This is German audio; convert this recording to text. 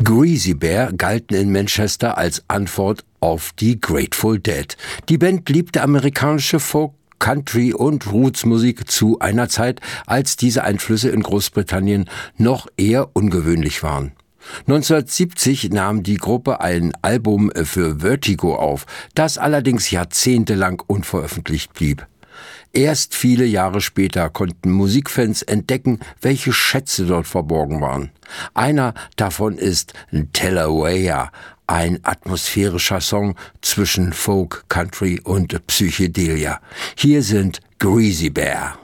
Greasy Bear galten in Manchester als Antwort auf die Grateful Dead. Die Band liebte amerikanische Folk, Country und Rootsmusik zu einer Zeit, als diese Einflüsse in Großbritannien noch eher ungewöhnlich waren. 1970 nahm die Gruppe ein Album für Vertigo auf, das allerdings jahrzehntelang unveröffentlicht blieb. Erst viele Jahre später konnten Musikfans entdecken, welche Schätze dort verborgen waren. Einer davon ist Telawaya, ein atmosphärischer Song zwischen Folk, Country und Psychedelia. Hier sind Greasy Bear.